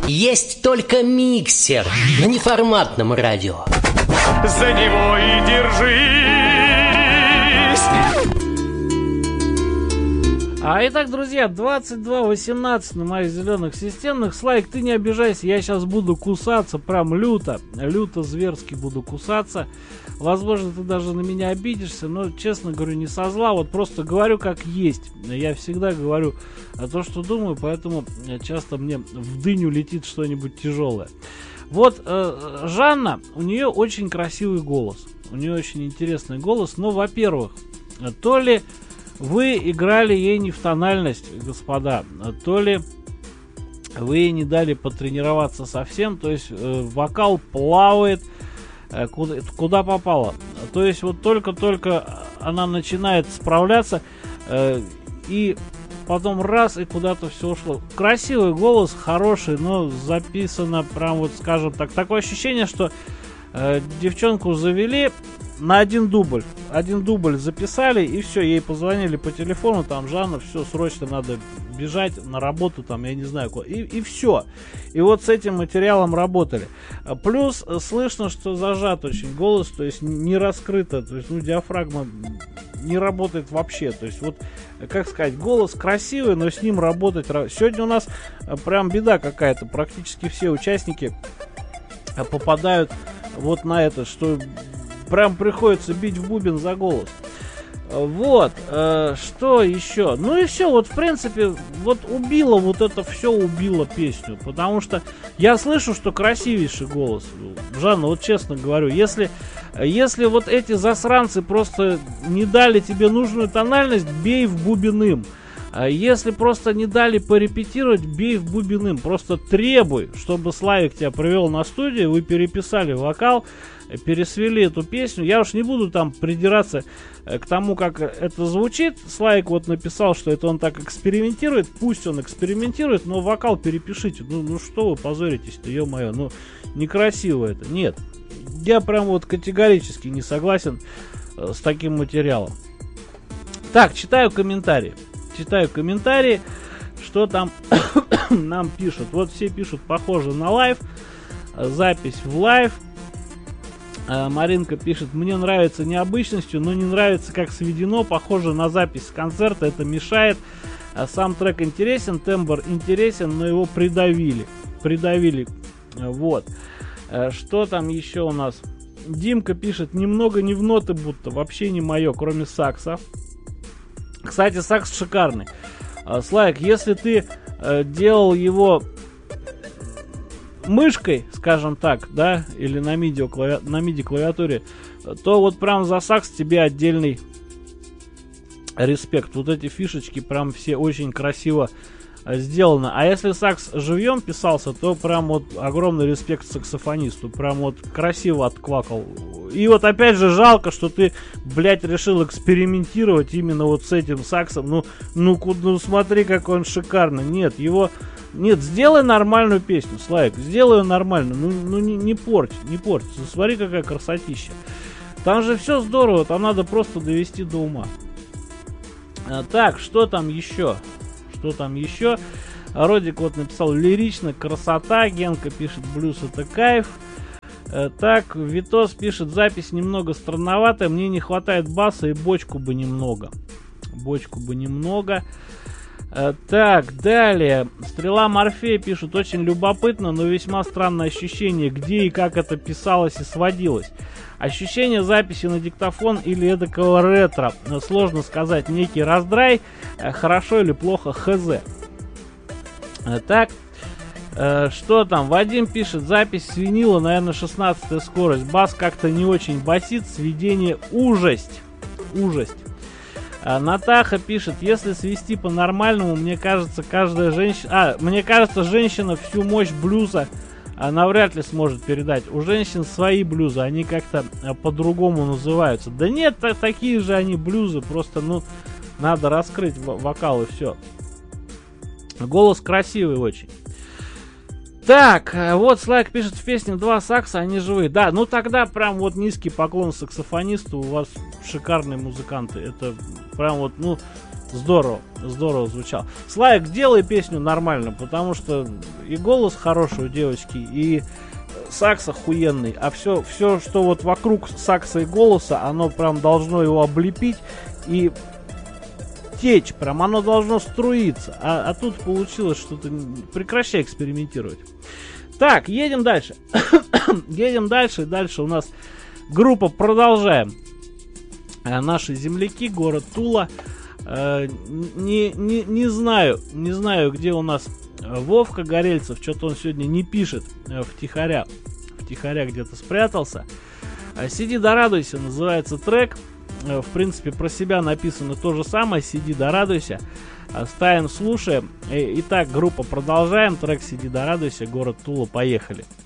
Есть только миксер на неформатном радио. За него и держись. Итак, друзья, 22:18 на моих зеленых системных. Слайк, ты не обижайся, я сейчас буду кусаться прям люто зверски буду кусаться. Возможно, ты даже на меня обидишься, но, честно говорю, не со зла, вот просто говорю как есть. Я всегда говорю то, что думаю, поэтому часто мне в дыню летит что-нибудь тяжелое. Вот Жанна, у нее очень красивый голос, у нее очень интересный голос, но, во-первых, то ли вы играли ей не в тональность, господа, то ли вы ей не дали потренироваться совсем, то есть вокал плавает куда попало. То есть вот только она начинает справляться, и потом раз, и куда-то все ушло. Красивый голос, хороший, но записано прям вот, скажем так, такое ощущение, что девчонку завели на один дубль записали, и все, ей позвонили по телефону, там, Жанна, все, срочно надо бежать на работу, там, я не знаю, куда, и все. И вот с этим материалом работали. Плюс слышно, что зажат очень голос, то есть не раскрыто, то есть, диафрагма не работает вообще, то есть, вот, как сказать, голос красивый, но с ним работать... Сегодня у нас прям беда какая-то, практически все участники попадают вот на это, что прям приходится бить в бубен за голос. Вот, что еще? Ну и все, вот в принципе, вот убило вот это все, убило песню. Потому что я слышу, что красивейший голос. Жанна, вот честно говорю, если вот эти засранцы просто не дали тебе нужную тональность, бей в бубен им. Если просто не дали порепетировать, бей в бубен им. Просто требуй, чтобы Славик тебя привел на студию, вы переписали вокал, пересвели эту песню. Я уж не буду там придираться к тому, как это звучит. Славик вот написал, что это он так экспериментирует. Пусть он экспериментирует, но вокал перепишите. Ну что вы позоритесь-то, ё-моё, ну некрасиво это. Нет, я прям вот категорически не согласен с таким материалом. Так, читаю комментарии, что там нам пишут. Вот все пишут, похоже на лайв, запись в лайв. Маринка пишет, мне нравится необычностью, но не нравится, как сведено, похоже на запись с концерта, это мешает. Сам трек интересен, тембр интересен, но его придавили, вот. Что там еще у нас? Димка пишет, немного не в ноты будто, вообще не мое, кроме сакса. Кстати, сакс шикарный. Слайк, если ты делал его мышкой, скажем так, да, или на MIDI клавиатуре, то вот прям за сакс тебе отдельный респект. Вот эти фишечки прям все очень красиво сделаны. А если сакс живьем писался, то прям вот огромный респект саксофонисту. Прям вот красиво отквакал. И вот опять же жалко, что ты, блядь, решил экспериментировать именно вот с этим саксом. Ну смотри, как он шикарно. Нет, сделай нормальную песню, Славик, сделай ее нормально. Ну не порть. Смотри, какая красотища. Там же все здорово, там надо просто довести до ума. Так, что там еще? Родик вот написал, лирично, красота. Генка пишет, блюз это кайф. Так, Витос пишет, запись немного странноватая, мне не хватает баса и бочку бы немного. Так, далее. Стрела Морфея пишет, очень любопытно, но весьма странное ощущение, где и как это писалось и сводилось. Ощущение записи на диктофон или эдакого ретро. Сложно сказать, некий раздрай, хорошо или плохо, хз. Так, что там? Вадим пишет, запись с винила, наверное, 16-я скорость. Бас как-то не очень басит, сведение ужасть. Натаха пишет, если свести по-нормальному, мне кажется, женщина всю мощь блюза навряд ли сможет передать. У женщин свои блюзы, они как-то по-другому называются. Да нет, такие же они блюзы, просто, надо раскрыть вокал и все. Голос красивый очень. Так, вот Слайк пишет, в песне 2 сакса, они живые. Да, тогда прям вот низкий поклон саксофонисту, у вас шикарные музыканты. Это прям вот, Здорово, здорово звучал. Слайк, делай песню нормально, потому что и голос хороший у девочки, и сакс охуенный, а все, что вот вокруг сакса и голоса, оно прям должно его облепить и течь, прям оно должно струиться. А тут получилось что-то... Прекращай экспериментировать. Так, едем дальше. Едем дальше. Дальше у нас группа «Продолжаем». Наши земляки, город Тула. Не знаю, где у нас Вовка Горельцев. Что-то он сегодня не пишет втихаря. Втихаря где-то спрятался. «Сиди да радуйся» называется трек. В принципе, про себя написано то же самое. «Сиди да радуйся». Ставим, слушаем. Итак, группа «Продолжаем». Трек «Сиди да радуйся», город Тула. Поехали.